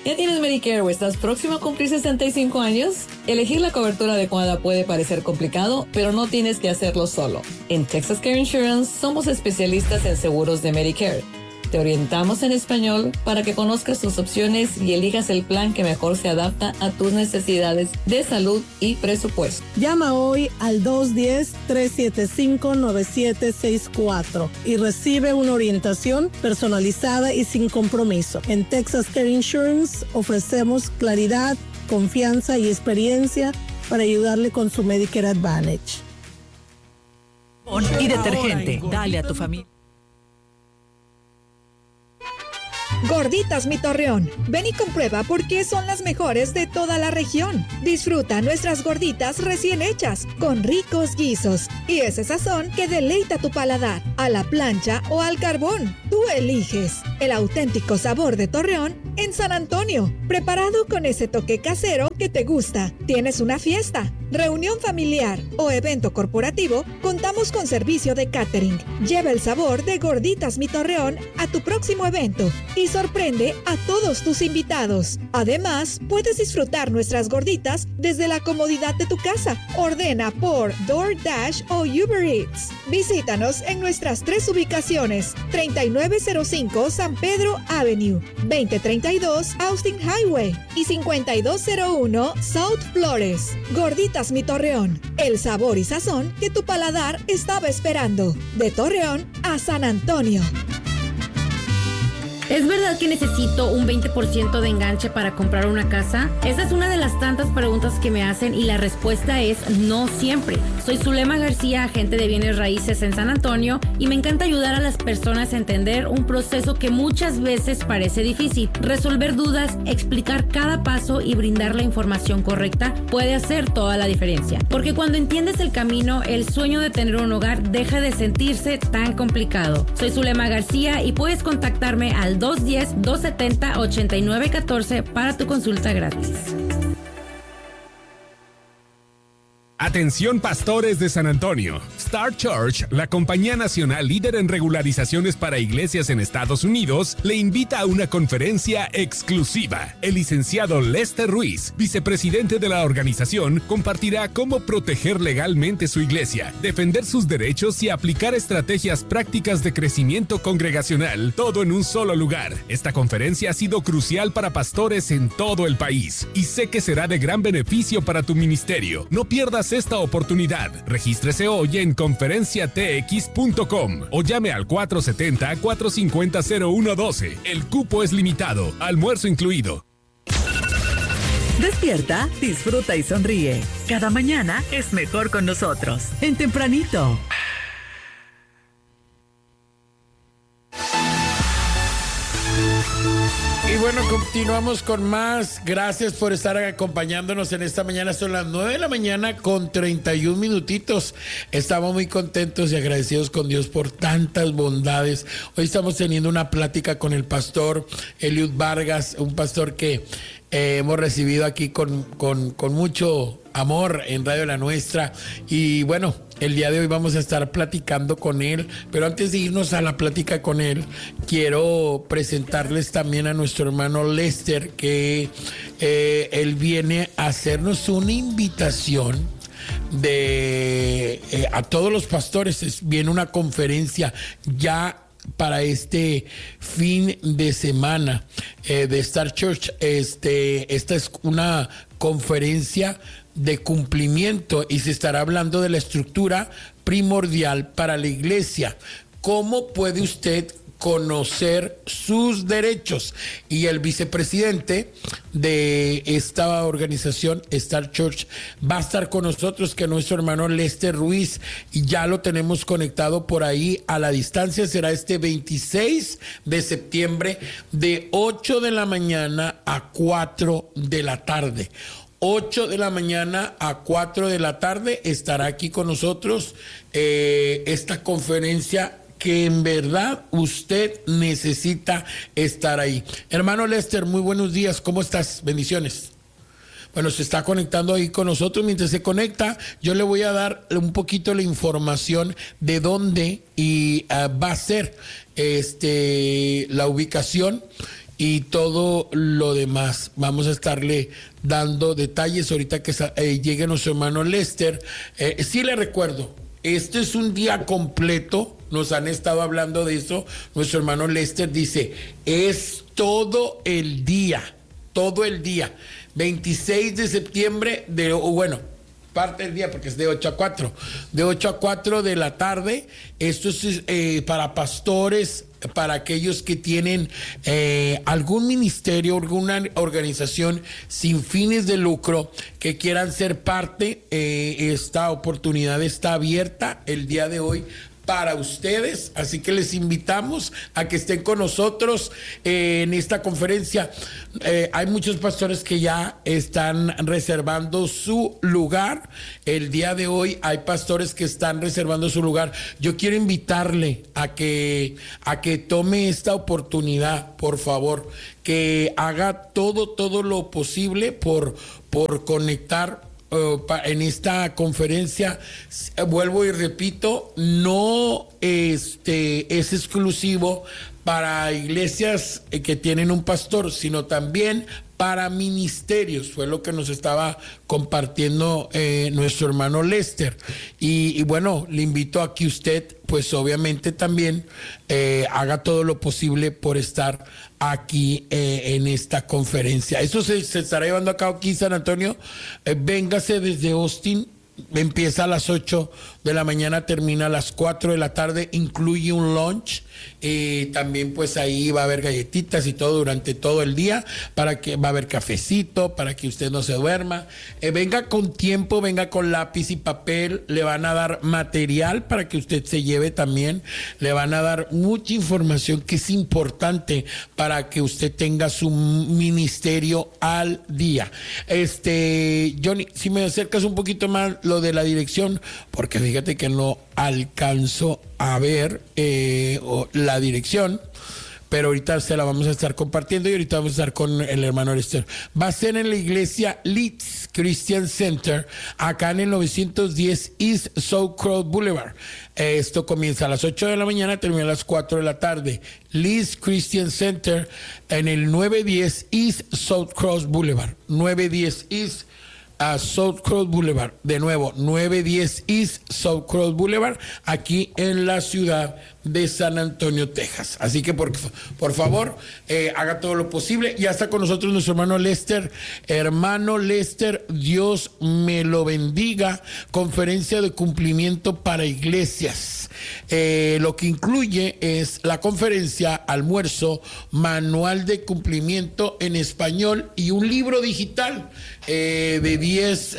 ¿Ya tienes Medicare o estás próximo a cumplir 65 años? Elegir la cobertura adecuada puede parecer complicado, pero no tienes que hacerlo solo. En Texas Care Insurance somos especialistas en seguros de Medicare. Te orientamos en español para que conozcas tus opciones y elijas el plan que mejor se adapta a tus necesidades de salud y presupuesto. Llama hoy al 210-375-9764 y recibe una orientación personalizada y sin compromiso. En Texas Care Insurance ofrecemos claridad, confianza y experiencia para ayudarle con su Medicare Advantage. Y detergente, dale a tu familia. Gorditas Mi Torreón. Ven y comprueba por qué son las mejores de toda la región. Disfruta nuestras gorditas recién hechas, con ricos guisos y ese sazón que deleita tu paladar, a la plancha o al carbón. Tú eliges el auténtico sabor de Torreón en San Antonio, preparado con ese toque casero que te gusta. ¿Tienes una fiesta, reunión familiar o evento corporativo? Contamos con servicio de catering. Lleva el sabor de Gorditas Mi Torreón a tu próximo evento y sorprende a todos tus invitados. Además, puedes disfrutar nuestras gorditas desde la comodidad de tu casa. Ordena por DoorDash o Uber Eats. Visítanos en nuestras 3 ubicaciones: 3905 San Pedro Avenue, 2032 Austin Highway y 5201 South Flores. Gorditas Mi Torreón, el sabor y sazón que tu paladar estaba esperando. De Torreón a San Antonio. ¿Es verdad que necesito un 20% de enganche para comprar una casa? Esa es una de las tantas preguntas que me hacen y la respuesta es no siempre. Soy Zulema García, agente de bienes raíces en San Antonio, y me encanta ayudar a las personas a entender un proceso que muchas veces parece difícil. Resolver dudas, explicar cada paso y brindar la información correcta puede hacer toda la diferencia. Porque cuando entiendes el camino, el sueño de tener un hogar deja de sentirse tan complicado. Soy Zulema García y puedes contactarme al 210-270-8914 para tu consulta gratis. Atención pastores de San Antonio. Star Church, la compañía nacional líder en regularizaciones para iglesias en Estados Unidos, le invita a una conferencia exclusiva. El licenciado Lester Ruiz, vicepresidente de la organización, compartirá cómo proteger legalmente su iglesia, defender sus derechos y aplicar estrategias prácticas de crecimiento congregacional, todo en un solo lugar. Esta conferencia ha sido crucial para pastores en todo el país y sé que será de gran beneficio para tu ministerio. No pierdas esta oportunidad. Regístrese hoy en conferenciatx.com o llame al 470-450-0112. El cupo es limitado. Almuerzo incluido. Despierta, disfruta y sonríe. Cada mañana es mejor con nosotros. En Tempranito. Y bueno, continuamos con más. Gracias por estar acompañándonos en esta mañana. Son las 9 de la mañana con 31 minutitos. Estamos muy contentos y agradecidos con Dios por tantas bondades. Hoy estamos teniendo una plática con el pastor Eliud Vargas, un pastor que hemos recibido aquí con mucho amor en Radio La Nuestra. Y bueno, el día de hoy vamos a estar platicando con él, pero antes de irnos a la plática con él, quiero presentarles también a nuestro hermano Lester, que él viene a hacernos una invitación a todos los pastores. Viene una conferencia ya para este fin de semana de Star Church. Esta es una conferencia de cumplimiento y se estará hablando de la estructura primordial para la iglesia. ¿Cómo puede usted conocer sus derechos? Y el vicepresidente de esta organización, Star Church, va a estar con nosotros, que es nuestro hermano Lester Ruiz, y ya lo tenemos conectado por ahí a la distancia. Será este 26 de septiembre de 8 de la mañana a 4 de la tarde. 8 de la mañana a 4 de la tarde estará aquí con nosotros esta conferencia que en verdad usted necesita estar ahí. Hermano Lester, muy buenos días, ¿cómo estás? Bendiciones. Bueno, se está conectando ahí con nosotros. Mientras se conecta, yo le voy a dar un poquito la información de dónde va a ser la ubicación. y todo lo demás. Vamos a estarle dando detalles ahorita que llegue nuestro hermano Lester. Sí le recuerdo, este es un día completo, nos han estado hablando de eso. Nuestro hermano Lester dice, es todo el día, 26 de septiembre, parte del día porque es de 8 a 4, de 8 a 4 de la tarde. Esto es para pastores, para aquellos que tienen algún ministerio, alguna organización sin fines de lucro que quieran ser parte. Esta oportunidad está abierta el día de hoy para ustedes, así que les invitamos a que estén con nosotros en esta conferencia. Hay muchos pastores que ya están reservando su lugar. El día de hoy hay pastores que están reservando su lugar. Yo quiero invitarle a que tome esta oportunidad, por favor, que haga todo lo posible por conectar en esta conferencia. Vuelvo y repito, no es exclusivo para iglesias que tienen un pastor, sino también para ministerios. Fue lo que nos estaba compartiendo nuestro hermano Lester. Y bueno, le invito a que usted, pues obviamente también haga todo lo posible por estar aquí en esta conferencia. Eso se estará llevando a cabo aquí en San Antonio. Véngase desde Austin. Empieza a las 8 de la mañana, termina a las 4 de la tarde, incluye un lunch. También pues ahí va a haber galletitas y todo durante todo el día, va a haber cafecito para que usted no se duerma. Venga con tiempo, venga con lápiz y papel, le van a dar material para que usted se lleve también, le van a dar mucha información que es importante para que usted tenga su ministerio al día. Johnny, si me acercas un poquito más lo de la dirección, porque fíjate que no alcanzo a ver la dirección, pero ahorita se la vamos a estar compartiendo y ahorita vamos a estar con el hermano Lester. Va a ser en la iglesia Leeds Christian Center, acá en el 910 East South Cross Boulevard. Esto comienza a las 8 de la mañana, termina a las 4 de la tarde. Leeds Christian Center en el 910 East South Cross Boulevard. 910 East a South Cross Boulevard, de nuevo 910 East South Cross Boulevard, aquí en la ciudad de San Antonio, Texas. Así que por favor, haga todo lo posible. Ya está con nosotros nuestro hermano Lester. Hermano Lester, Dios me lo bendiga. Conferencia de cumplimiento para iglesias. Lo que incluye es la conferencia, almuerzo, manual de cumplimiento en español y un libro digital de 10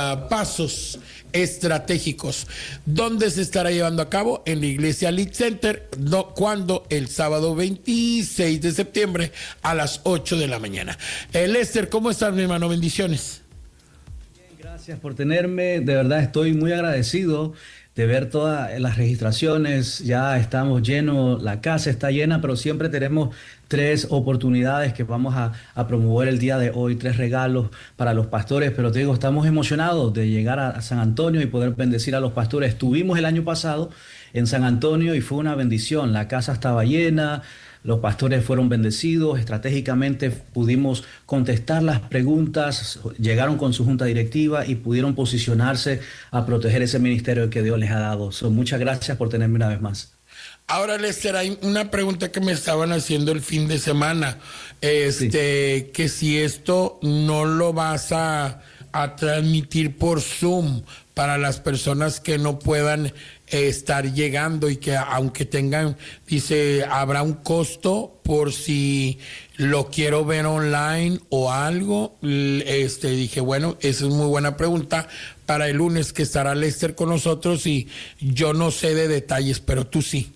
pasos estratégicos. ¿Dónde se estará llevando a cabo? En la iglesia Lead Center, cuando el sábado 26 de septiembre a las 8 de la mañana. Lester, ¿cómo estás, mi hermano? Bendiciones. Bien, gracias por tenerme. De verdad estoy muy agradecido de ver todas las registraciones. Ya estamos llenos, la casa está llena, pero siempre tenemos 3 oportunidades que vamos a promover el día de hoy, 3 regalos para los pastores. Pero te digo, estamos emocionados de llegar a San Antonio y poder bendecir a los pastores. Estuvimos el año pasado en San Antonio y fue una bendición. La casa estaba llena, los pastores fueron bendecidos, estratégicamente pudimos contestar las preguntas, llegaron con su junta directiva y pudieron posicionarse a proteger ese ministerio que Dios les ha dado. Muchas gracias por tenerme una vez más. Ahora, Lester, hay una pregunta que me estaban haciendo el fin de semana, Sí. que si esto no lo vas a transmitir por Zoom para las personas que no puedan estar llegando y que aunque tengan, dice, habrá un costo por si lo quiero ver online o algo. Dije, bueno, esa es muy buena pregunta para el lunes que estará Lester con nosotros y yo no sé de detalles, pero tú sí.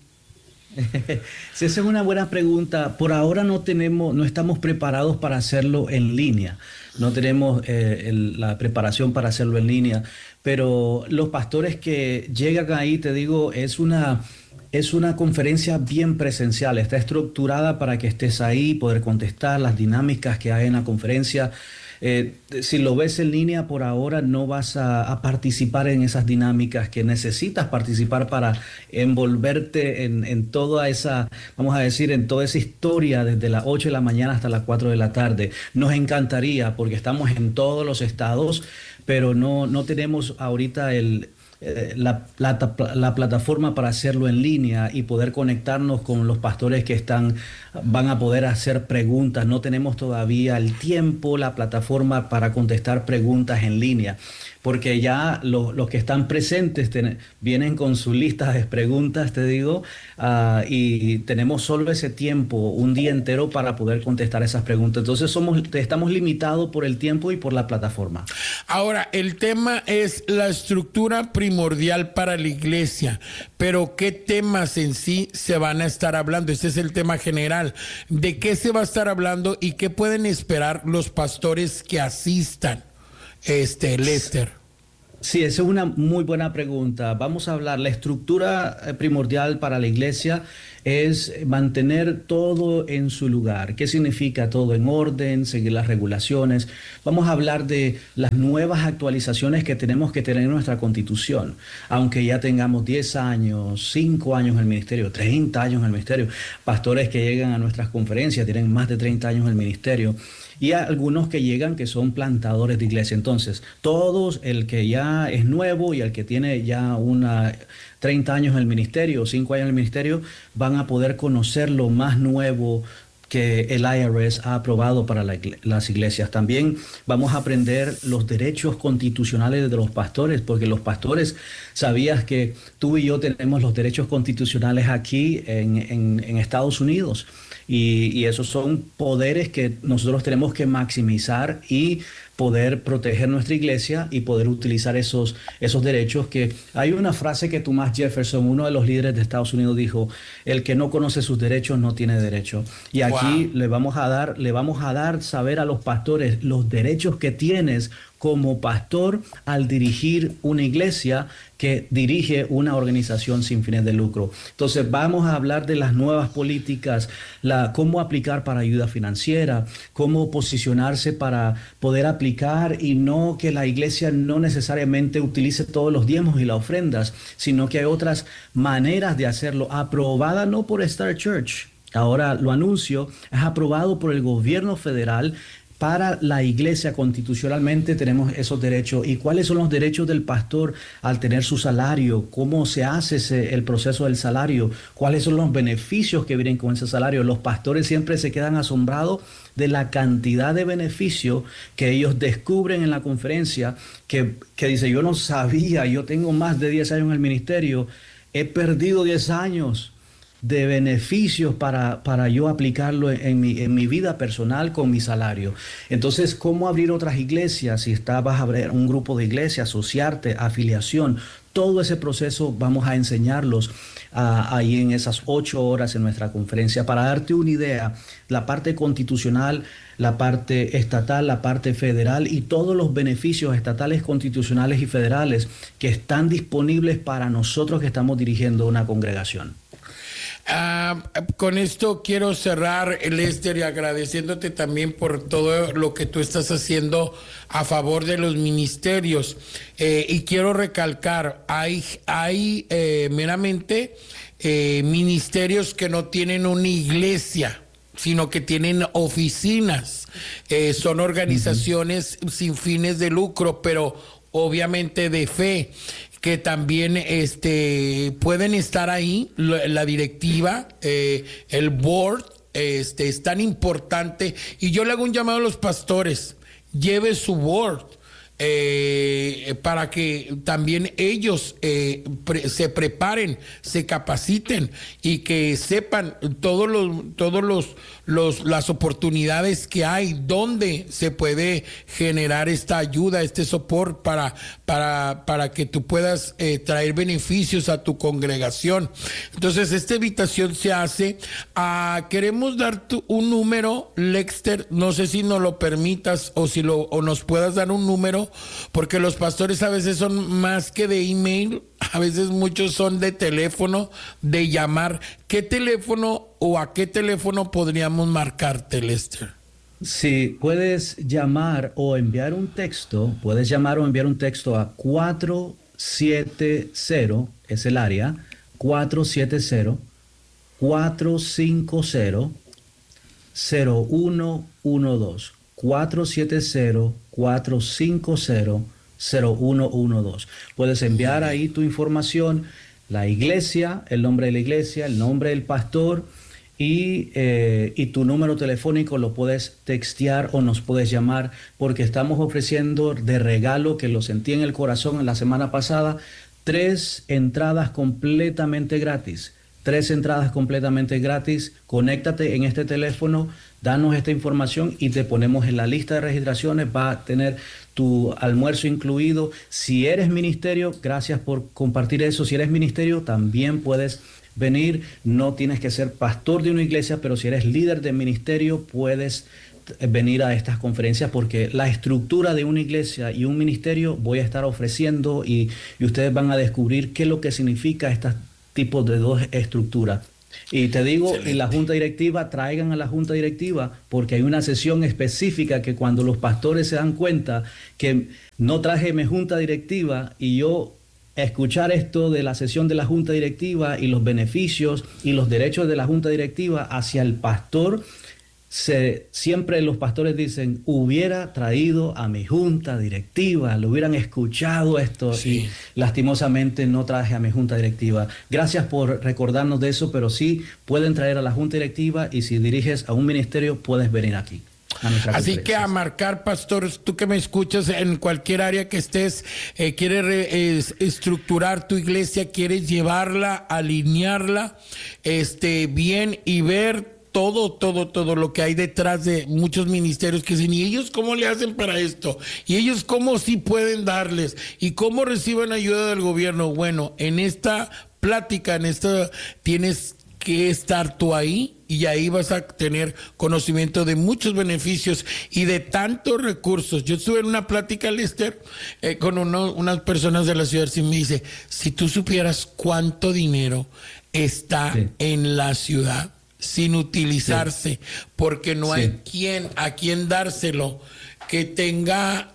Sí, esa es una buena pregunta. Por ahora no estamos preparados para hacerlo en línea. No tenemos la preparación para hacerlo en línea. Pero los pastores que llegan ahí, te digo, es una conferencia bien presencial. Está estructurada para que estés ahí, poder contestar las dinámicas que hay en la conferencia. Si lo ves en línea por ahora, no vas a participar en esas dinámicas que necesitas participar para envolverte en toda esa, vamos a decir, en toda esa historia desde las 8 de la mañana hasta las 4 de la tarde. Nos encantaría porque estamos en todos los estados, pero no tenemos ahorita la plataforma para hacerlo en línea y poder conectarnos con los pastores que van a poder hacer preguntas. No tenemos todavía el tiempo, la plataforma para contestar preguntas en línea, porque ya los que están presentes vienen con su lista de preguntas, te digo, y tenemos solo ese tiempo, un día entero para poder contestar esas preguntas. Entonces estamos limitados por el tiempo y por la plataforma. Ahora, el tema es la estructura primordial para la iglesia, pero ¿qué temas en sí se van a estar hablando? Este es el tema general. ¿De qué se va a estar hablando y qué pueden esperar los pastores que asistan? Lester. Sí, esa es una muy buena pregunta. Vamos a hablar, la estructura primordial para la iglesia es mantener todo en su lugar. ¿Qué significa todo en orden, seguir las regulaciones? Vamos a hablar de las nuevas actualizaciones que tenemos que tener en nuestra Constitución. Aunque ya tengamos 10 años, 5 años en el ministerio, 30 años en el ministerio, pastores que llegan a nuestras conferencias tienen más de 30 años en el ministerio. Y algunos que llegan que son plantadores de iglesia. Entonces, todos, el que ya es nuevo y el que tiene ya 30 años en el ministerio, 5 años en el ministerio, van a poder conocer lo más nuevo que el IRS ha aprobado para las iglesias. También vamos a aprender los derechos constitucionales de los pastores, porque los pastores, sabías que tú y yo tenemos los derechos constitucionales aquí en Estados Unidos. Y esos son poderes que nosotros tenemos que maximizar y poder proteger nuestra iglesia y poder utilizar esos derechos. Que hay una frase que Thomas Jefferson, uno de los líderes de Estados Unidos, dijo: el que no conoce sus derechos no tiene derecho. Y aquí le vamos a dar saber a los pastores los derechos que tienes como pastor al dirigir una iglesia que dirige una organización sin fines de lucro. Entonces vamos a hablar de las nuevas políticas, cómo aplicar para ayuda financiera, cómo posicionarse para poder aplicar y no que la iglesia no necesariamente utilice todos los diezmos y las ofrendas, sino que hay otras maneras de hacerlo, aprobada no por Star Church. Ahora lo anuncio, es aprobado por el gobierno federal. Para la iglesia constitucionalmente tenemos esos derechos. ¿Y cuáles son los derechos del pastor al tener su salario? ¿Cómo se hace el proceso del salario? ¿Cuáles son los beneficios que vienen con ese salario? Los pastores siempre se quedan asombrados de la cantidad de beneficios que ellos descubren en la conferencia, que dice: yo no sabía, yo tengo más de 10 años en el ministerio, he perdido 10 años de beneficios para yo aplicarlo en mi vida personal con mi salario. Entonces, ¿cómo abrir otras iglesias? Si vas a abrir un grupo de iglesias, asociarte, afiliación, todo ese proceso vamos a enseñarlos ahí en esas 8 horas en nuestra conferencia. Para darte una idea, la parte constitucional, la parte estatal, la parte federal y todos los beneficios estatales, constitucionales y federales que están disponibles para nosotros que estamos dirigiendo una congregación. Con esto quiero cerrar, Lester, y agradeciéndote también por todo lo que tú estás haciendo a favor de los ministerios. Y quiero recalcar, hay meramente ministerios que no tienen una iglesia, sino que tienen oficinas. Son organizaciones sin fines de lucro, pero obviamente de fe, que también pueden estar ahí, la directiva, el board, es tan importante. Y yo le hago un llamado a los pastores: lleve su board, para que también ellos se preparen, se capaciten y que sepan las oportunidades que hay, donde se puede generar esta ayuda, este soporte para que tú puedas traer beneficios a tu congregación. Entonces, esta invitación se hace. Queremos dar un número, Lester, no sé si nos lo permitas o nos puedas dar un número, porque los pastores a veces son más que de email, a veces muchos son de teléfono, de llamar. ¿Qué teléfono o a qué teléfono podríamos marcarte, Lester? Si puedes llamar o enviar un texto, puedes llamar o enviar un texto a 470, es el área, 470-450-0112. 470-450-0112. Puedes enviar ahí tu información, la iglesia, el nombre de la iglesia, el nombre del pastor y tu número telefónico. Lo puedes textear o nos puedes llamar, porque estamos ofreciendo de regalo, que lo sentí en el corazón en la semana pasada, 3 entradas completamente gratis. 3 entradas completamente gratis. Conéctate en este teléfono, danos esta información y te ponemos en la lista de registraciones. Va a tener tu almuerzo incluido. Si eres ministerio, gracias por compartir eso. Si eres ministerio, también puedes venir. No tienes que ser pastor de una iglesia, pero si eres líder de ministerio, puedes venir a estas conferencias, porque la estructura de una iglesia y un ministerio voy a estar ofreciendo, y ustedes van a descubrir qué es lo que significa estas tipos de 2 estructuras. Y te digo, en la junta directiva, traigan a la junta directiva, porque hay una sesión específica que cuando los pastores se dan cuenta que no traje mi junta directiva, y yo escuchar esto de la sesión de la junta directiva y los beneficios y los derechos de la junta directiva hacia el pastor, siempre los pastores dicen, hubiera traído a mi junta directiva, lo hubieran escuchado esto, sí. Y lastimosamente no traje a mi junta directiva. Gracias por recordarnos de eso, pero sí pueden traer a la junta directiva, y si diriges a un ministerio puedes venir aquí. Así que a marcar, pastor, tú que me escuchas en cualquier área que estés, quieres estructurar tu iglesia, quieres llevarla, alinearla bien y ver todo lo que hay detrás de muchos ministerios que dicen, ¿y ellos cómo le hacen para esto? ¿Y ellos cómo sí pueden darles? ¿Y cómo reciben ayuda del gobierno? Bueno, en esta plática, tienes que estar tú ahí, y ahí vas a tener conocimiento de muchos beneficios y de tantos recursos. Yo estuve en una plática, Lester, con unas personas de la ciudad, y me dice, si tú supieras cuánto dinero está en la ciudad sin utilizarse, porque no hay a quien dárselo, que tenga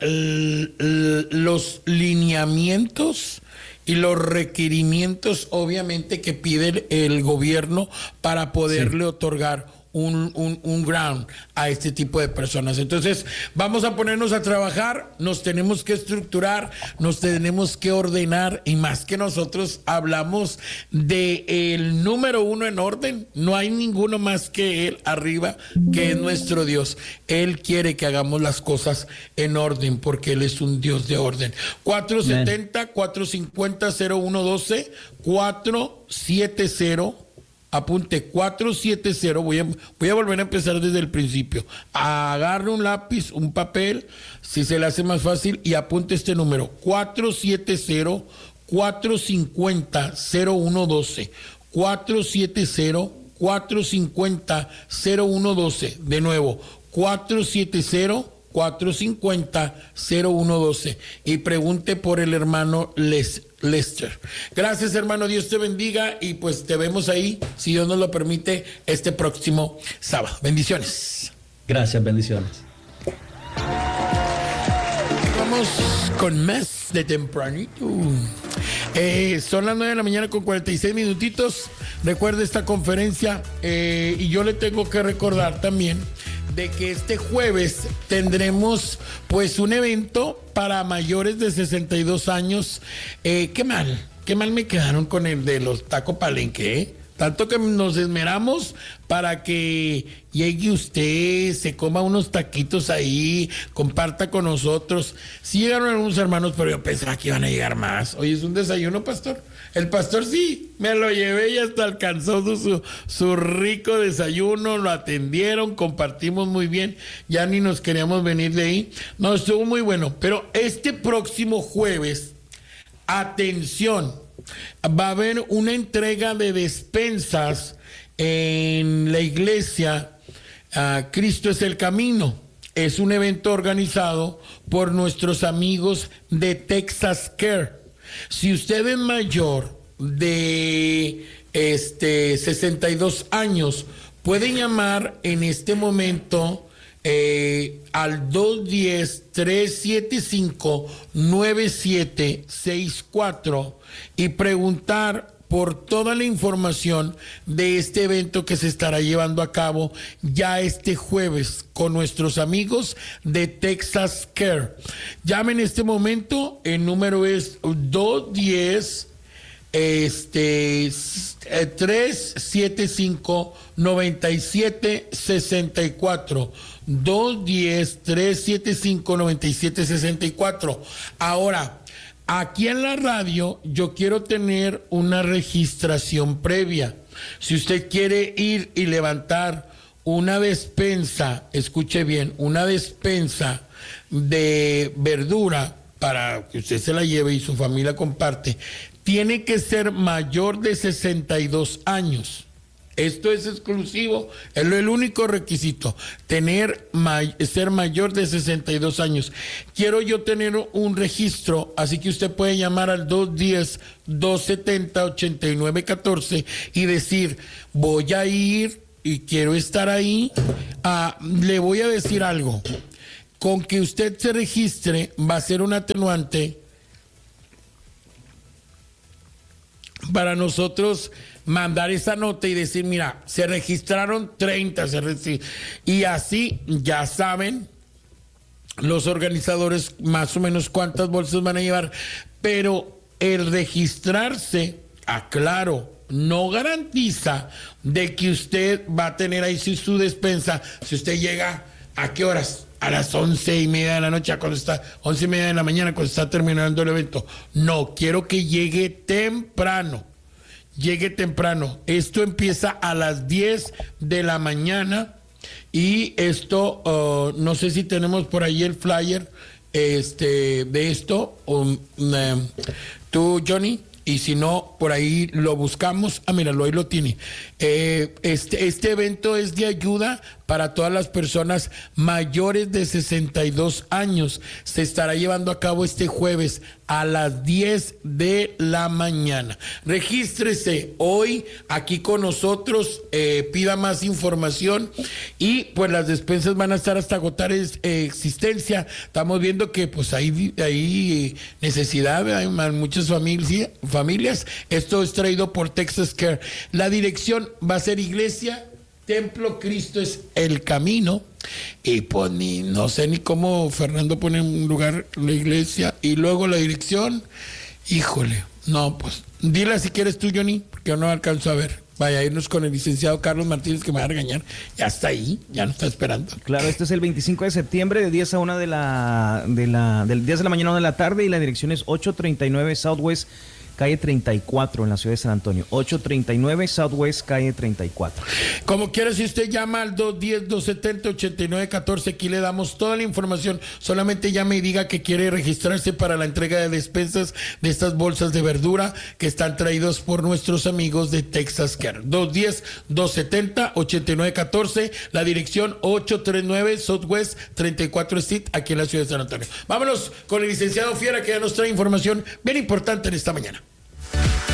los lineamientos y los requerimientos, obviamente, que pide el gobierno para poderle otorgar un grant a este tipo de personas. Entonces, vamos a ponernos a trabajar, nos tenemos que estructurar, nos tenemos que ordenar, y más que nosotros hablamos de el número 1 en orden, no hay ninguno más que Él arriba, que es nuestro Dios. Él quiere que hagamos las cosas en orden, porque Él es un Dios de orden. 470-450-0112, 470, apunte 470, voy a volver a empezar desde el principio. Agarre un lápiz, un papel, si se le hace más fácil, y apunte este número, 470-450-0112, 470-450-0112, de nuevo, 470-450-0112, y pregunte por el hermano Lester. Gracias, hermano, Dios te bendiga, y pues te vemos ahí, si Dios nos lo permite, este próximo sábado. Bendiciones. Gracias, bendiciones. Vamos con más de tempranito. Son las 9 de la mañana con 46 minutitos. Recuerda esta conferencia, y yo le tengo que recordar también de que este jueves tendremos pues un evento para mayores de 62 años. Qué mal me quedaron con el de los Taco Palenque, Tanto que nos esmeramos para que llegue usted, se coma unos taquitos ahí, comparta con nosotros. Sí llegaron algunos hermanos, pero yo pensaba que iban a llegar más. Oye, ¿es un desayuno, pastor? El pastor sí, me lo llevé y hasta alcanzó su rico desayuno, lo atendieron, compartimos muy bien, ya ni nos queríamos venir de ahí. No, estuvo muy bueno, pero este próximo jueves, atención, va a haber una entrega de despensas en la iglesia Cristo es el Camino. Es un evento organizado por nuestros amigos de Texas Care. Si usted es mayor de 62 años, puede llamar en este momento al 210-375-9764 y preguntar por toda la información de este evento que se estará llevando a cabo ya este jueves con nuestros amigos de Texas Care. Llamen en este momento, el número es 210-375-9764. 210-375-9764. Ahora, aquí en la radio yo quiero tener una registración previa. Si usted quiere ir y levantar una despensa, escuche bien, una despensa de verdura para que usted se la lleve y su familia comparte, tiene que ser mayor de 62 años. Esto es exclusivo, es el único requisito, ser mayor de 62 años. Quiero yo tener un registro, así que usted puede llamar al 210-270-8914 y decir, voy a ir y quiero estar ahí. Le voy a decir algo, con que usted se registre va a ser un atenuante para nosotros mandar esa nota y decir, mira, se registraron 30, y así ya saben los organizadores más o menos cuántas bolsas van a llevar, pero el registrarse, aclaro, no garantiza de que usted va a tener ahí su despensa. Si usted llega, ¿a qué horas? A las 11:30 de la noche, cuando está 11:30 de la mañana, cuando está terminando el evento. No, quiero que llegue temprano. Esto empieza a las 10 de la mañana y esto, no sé si tenemos por ahí el flyer de esto, tú, Johnny, y si no, por ahí lo buscamos. Míralo, ahí lo tiene. Este evento es de ayuda para todas las personas mayores de 62 años. Se estará llevando a cabo este jueves a las 10 de la mañana. Regístrese hoy aquí con nosotros, pida más información y pues las despensas van a estar hasta agotar existencia. Estamos viendo que pues hay necesidad, hay muchas familias. Esto es traído por Texas Care. La dirección va a ser Iglesia Templo Cristo es el Camino, y pues no sé ni cómo Fernando pone en un lugar la iglesia y luego la dirección. Híjole, no, pues dila si quieres tú, Johnny, porque yo no alcanzo a ver. Vaya a irnos con el licenciado Carlos Martínez, que me va a regañar. Ya está ahí, ya nos está esperando. Claro, este es el 25 de septiembre de 10 a 1 del 10 de la mañana a 1 de la tarde, y la dirección es 839 Southwest calle 34 en la ciudad de San Antonio. 839 Southwest calle 34. Como quiera, si usted llama al 210-270-8914, aquí le damos toda la información. Solamente llame y diga que quiere registrarse para la entrega de despensas de estas bolsas de verdura que están traídos por nuestros amigos de Texas Care. 210-270-8914, la dirección 839 Southwest 34 Street, aquí en la ciudad de San Antonio. Vámonos con el licenciado Fiera, que ya nos trae información bien importante en esta mañana.